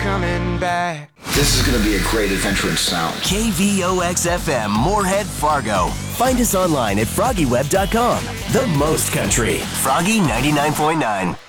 coming back. This is going to be a great adventure in sound. KVOX-FM, Moorhead, Fargo. Find us online at FroggyWeb.com. The most country. Froggy 99.9.